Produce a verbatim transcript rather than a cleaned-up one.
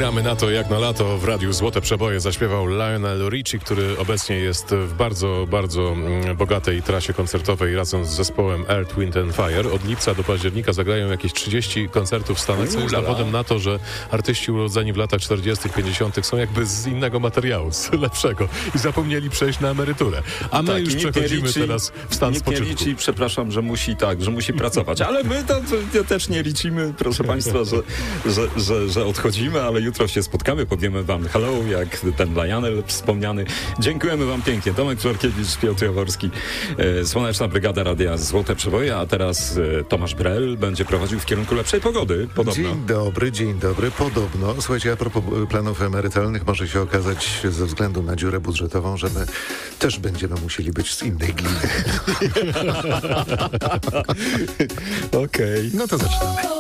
Gramy na to jak na lato. W radiu Złote Przeboje zaśpiewał Lionel Richie, który obecnie jest w bardzo, bardzo bogatej trasie koncertowej razem z zespołem Earth, Wind and Fire. Od lipca do października zagrają jakieś trzydzieści koncertów w Stanach, co jest dowodem na to, że artyści urodzeni w latach czterdziestych, pięćdziesiątych są jakby z innego materiału, z lepszego i zapomnieli przejść na emeryturę. A my tak, już przechodzimy liczy, teraz w stan spoczynku. Nikt nie liczy, przepraszam, że musi tak, że musi pracować, ale my to, to też nie liczymy, proszę państwa, że, że, że, że odchodzimy, ale jutro się spotkamy, powiemy wam hello, jak ten Lionel wspomniany. Dziękujemy wam pięknie. Tomek Żarkiewicz, Piotr Jaworski, e, Słoneczna Brygada Radia Złote Przeboje, a teraz e, Tomasz Brel będzie prowadził w kierunku lepszej pogody, podobno. Dzień dobry, dzień dobry, podobno. Słuchajcie, a propos planów emerytalnych, może się okazać ze względu na dziurę budżetową, że my też będziemy musieli być z innej gliny. Okej. Okay. No to zaczynamy.